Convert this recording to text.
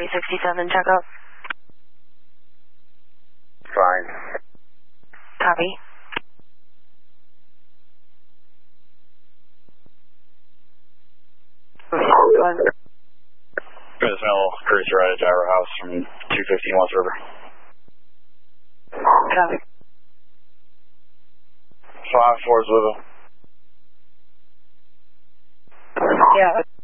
367 checkup. Fine. Copy. Fresnel cruiser at a Gyro House from 215 West River. Copy. 5-4 is with him. Yeah.